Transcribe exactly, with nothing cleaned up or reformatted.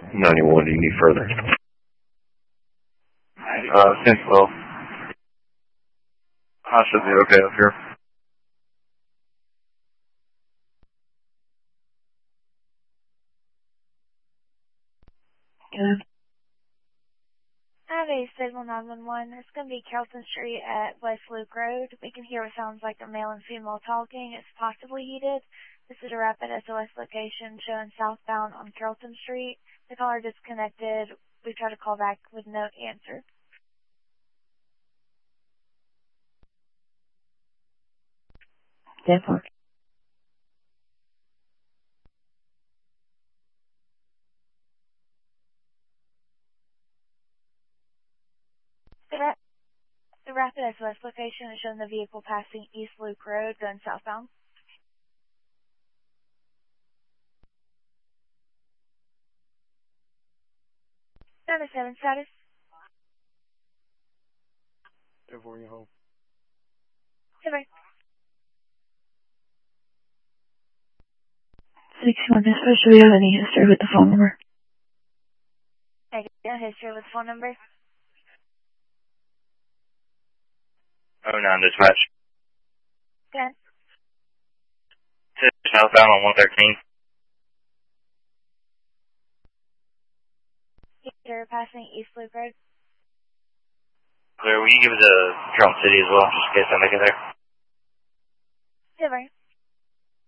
ninety-one, do you need further? Uh, ten twelve. I should be okay up here. Good. I have a signal nine one one. It's going to be Carrollton Street at West Loop Road. We can hear what sounds like a male and female talking. It's possibly heated. This is a rapid S O S location showing southbound on Carrollton Street. The caller disconnected. We tried to call back with no answer. Denmark. The, ra- the rapid S O S location is showing the vehicle passing East Loop Road going southbound. ninety-seven status. Everyone you home. Silver. sixty-one dispatch, do we have any history with the phone number? I get history with phone number. Oh nine dispatch. Good. Southbound on one thirteen. You're passing East Loop Road. Clear, will you give us a Drum City as well, just in case I make it there?